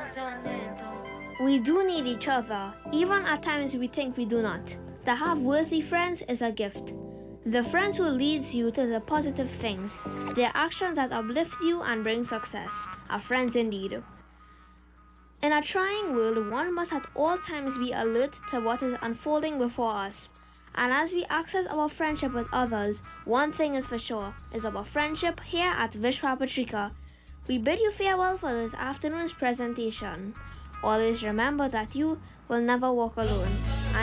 We do need each other, even at times we think we do not. To have worthy friends is a gift. The friends who leads you to the positive things, their actions that uplift you and bring success, are friends indeed. In a trying world, one must at all times be alert to what is unfolding before us. And as we access our friendship with others, one thing is for sure, is our friendship here at Vishwa Patrika. We bid you farewell for this afternoon's presentation. Always remember that you will never walk alone.